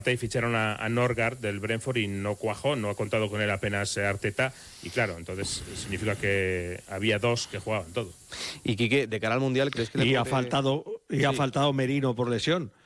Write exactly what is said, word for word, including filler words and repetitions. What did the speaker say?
y ficharon a, a Norgard del Brentford y no cuajó, no ha contado con él apenas Arteta, y claro, entonces significa que había dos que jugaban todo. Y Quique, de cara al Mundial, ¿crees que le y puede... ha faltado y sí. ha faltado Merino por lesión?